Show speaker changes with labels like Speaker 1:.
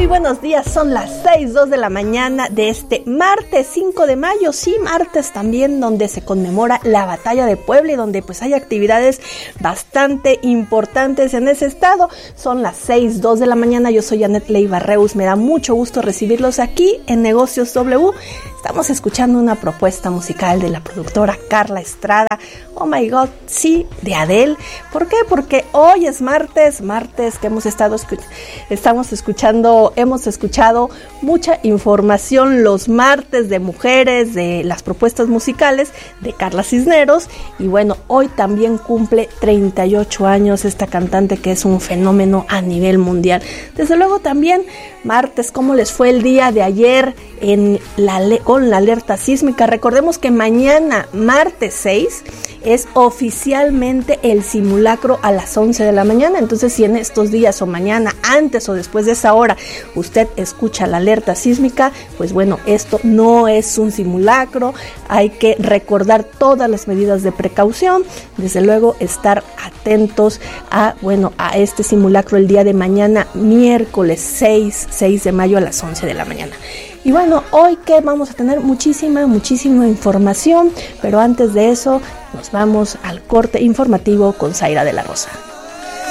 Speaker 1: Muy buenos días, son las 6:02 de la mañana de este martes 5 de mayo, sí, martes también donde se conmemora la batalla de Puebla y donde pues hay actividades bastante importantes en ese estado. Son las 6:02 de la mañana, yo soy Anet Leiva Reus, me da mucho gusto recibirlos aquí en Negocios W. Estamos escuchando una propuesta musical de la productora Carla Estrada, Oh My God, sí, de Adele. ¿Por qué? Porque hoy es martes que hemos escuchado mucha información los martes de mujeres, de las propuestas musicales de Carla Cisneros. Y bueno, hoy también cumple 38 años esta cantante que es un fenómeno a nivel mundial. Desde luego también martes, ¿cómo les fue el día de ayer con la alerta sísmica? Recordemos que mañana, martes 6, es oficialmente el simulacro a las 11 de la mañana. Entonces, si en estos días o mañana, antes o después de esa hora, usted escucha la alerta sísmica, pues bueno, esto no es un simulacro. Hay que recordar todas las medidas de precaución. Desde luego, estar atentos a este simulacro el día de mañana, miércoles 6 de mayo a las 11 de la mañana. Y bueno, hoy que vamos a tener muchísima información, pero antes de eso nos vamos al corte informativo con Zaira de la Rosa.